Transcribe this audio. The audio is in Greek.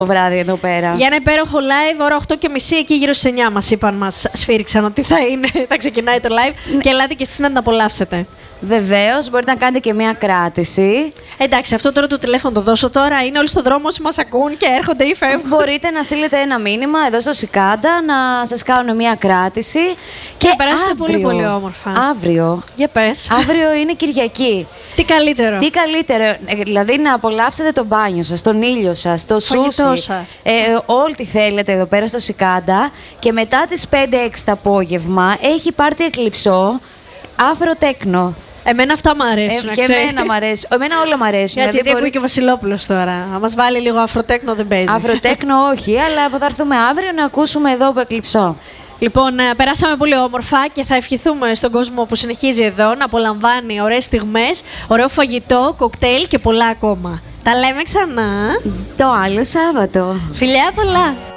βράδυ εδώ πέρα. Για ένα υπέροχο live, ώρα 8:30, εκεί γύρω στις 9 μας είπαν, μας σφύριξαν ότι θα είναι, θα ξεκινάει το live. Και ελάτε και εσείς να την απολαύσετε. Βεβαίως, μπορείτε να κάνετε και μία κράτηση. Εντάξει, αυτό τώρα το τηλέφωνο το δώσω τώρα. Είναι όλοι στον δρόμο όσοι μας ακούν και έρχονται ή φεύγουν. Μπορείτε να στείλετε ένα μήνυμα εδώ στο Σικάντα να σας κάνουν μία κράτηση. Και περάσετε πολύ όμορφα. Αύριο. Για πες. Αύριο είναι Κυριακή. Τι καλύτερο. Τι καλύτερο, δηλαδή να απολαύσετε το μπάνιο σας, τον ήλιο σας, το σούσι, ό,τι θέλετε εδώ πέρα στο Σικάντα. Και μετά τις 5-6 το απόγευμα έχει πάρτι εκλειψό, αφροτέκνο. Εμένα αυτά μου αρέσουν. Και εμένα μου αρέσει. Εμένα όλα μου αρέσουν. Γιατί ακούει και ο Βασιλόπουλος τώρα. Αν μας βάλει λίγο αφροτέκνο δεν παίζει. Αφροτέκνο όχι, αλλά θα έρθουμε αύριο να ακούσουμε εδώ εκλειψό. Λοιπόν, περάσαμε πολύ όμορφα και θα ευχηθούμε στον κόσμο που συνεχίζει εδώ να απολαμβάνει ωραίες στιγμές, ωραίο φαγητό, κοκτέιλ και πολλά ακόμα. Τα λέμε ξανά. Το άλλο Σάββατο. Φιλιά πολλά.